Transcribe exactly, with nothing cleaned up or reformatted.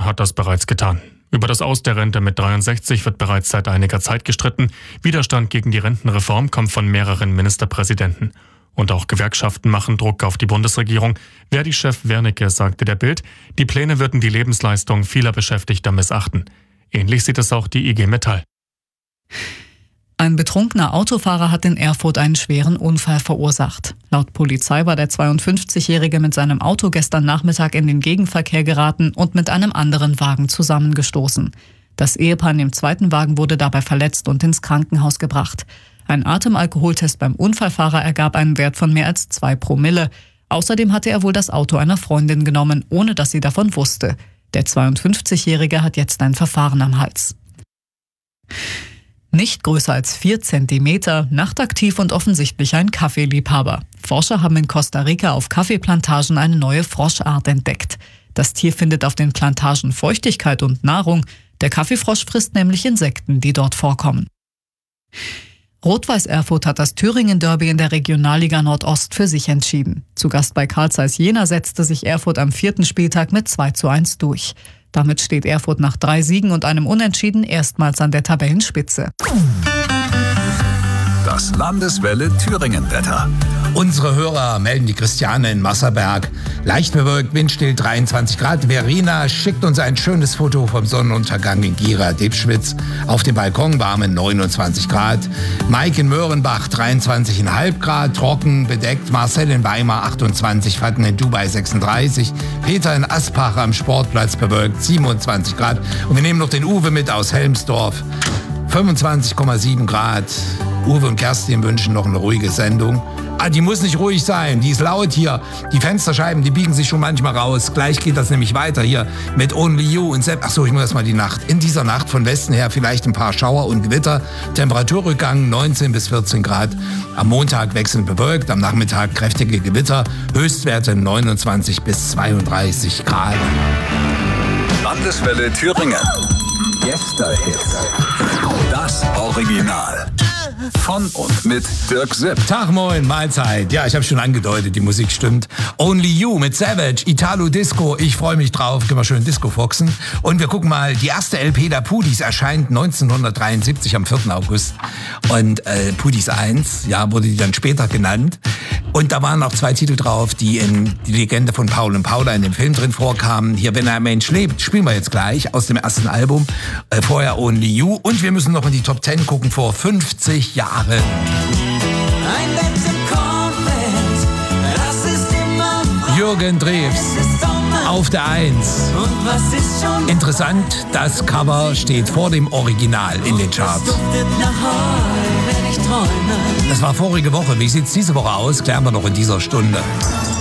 hat das bereits getan. Über das Aus der Rente mit dreiundsechzig wird bereits seit einiger Zeit gestritten. Widerstand gegen die Rentenreform kommt von mehreren Ministerpräsidenten. Und auch Gewerkschaften machen Druck auf die Bundesregierung. Verdi-Chef Wernicke sagte der Bild, die Pläne würden die Lebensleistung vieler Beschäftigter missachten. Ähnlich sieht es auch die I G Metall. Ein betrunkener Autofahrer hat in Erfurt einen schweren Unfall verursacht. Laut Polizei war der zweiundfünfzigjährige mit seinem Auto gestern Nachmittag in den Gegenverkehr geraten und mit einem anderen Wagen zusammengestoßen. Das Ehepaar im zweiten Wagen wurde dabei verletzt und ins Krankenhaus gebracht. Ein Atemalkoholtest beim Unfallfahrer ergab einen Wert von mehr als zwei Promille. Außerdem hatte er wohl das Auto einer Freundin genommen, ohne dass sie davon wusste. Der zweiundfünfzigjährige hat jetzt ein Verfahren am Hals. Nicht größer als vier Zentimeter, nachtaktiv und offensichtlich ein Kaffeeliebhaber. Forscher haben in Costa Rica auf Kaffeeplantagen eine neue Froschart entdeckt. Das Tier findet auf den Plantagen Feuchtigkeit und Nahrung. Der Kaffeefrosch frisst nämlich Insekten, die dort vorkommen. Rot-Weiß Erfurt hat das Thüringen-Derby in der Regionalliga Nordost für sich entschieden. Zu Gast bei Carl Zeiss Jena setzte sich Erfurt am vierten Spieltag mit zwei zu eins durch. Damit steht Erfurt nach drei Siegen und einem Unentschieden erstmals an der Tabellenspitze. Das Landeswelle Thüringen-Wetter. Unsere Hörer melden die Christiane in Masserberg. Leicht bewölkt, windstill dreiundzwanzig Grad. Verena schickt uns ein schönes Foto vom Sonnenuntergang in Gera-Debschwitz. Auf dem Balkon warme neunundzwanzig Grad. Mike in Möhrenbach dreiundzwanzig Komma fünf Grad. Trocken, bedeckt. Marcel in Weimar achtundzwanzig. Fatten in Dubai sechsunddreißig. Peter in Aspach am Sportplatz bewölkt siebenundzwanzig Grad. Und wir nehmen noch den Uwe mit aus Helmsdorf. fünfundzwanzig Komma sieben Grad. Uwe und Kerstin wünschen noch eine ruhige Sendung. Ah, die muss nicht ruhig sein, die ist laut hier. Die Fensterscheiben, die biegen sich schon manchmal raus. Gleich geht das nämlich weiter hier mit Only You und Sepp. Achso, ich muss erst mal die Nacht. In dieser Nacht von Westen her vielleicht ein paar Schauer und Gewitter. Temperaturrückgang neunzehn bis vierzehn Grad. Am Montag wechselnd bewölkt, am Nachmittag kräftige Gewitter. Höchstwerte neunundzwanzig bis zweiunddreißig Grad. Landeswelle Thüringen. Gästehits. Das Original. Von und mit Dirk Sipp. Tag, moin, Mahlzeit. Ja, ich habe schon angedeutet, die Musik stimmt. Only You mit Savage, Italo Disco. Ich freue mich drauf. Können wir schön Disco foxen. Und wir gucken mal, die erste L P der Pudis erscheint neunzehnhundertdreiundsiebzig am vierten August. Und äh, Pudis eins, ja, wurde die dann später genannt. Und da waren noch zwei Titel drauf, die in die Legende von Paul und Paula in dem Film drin vorkamen. Hier, Wenn ein Mensch lebt, spielen wir jetzt gleich aus dem ersten Album. Äh, vorher Only You. Und wir müssen noch in die Top zehn gucken vor fünfzig Jahren. Ein Bett im Kornfeld, das ist immer Jürgen Drews auf der eins. Und was ist schon Interessant, das Cover steht vor dem Original in den Charts. duftet nach Heu, wenn ich träume. Das war vorige Woche. Wie sieht's diese Woche aus? Klären wir noch in dieser Stunde.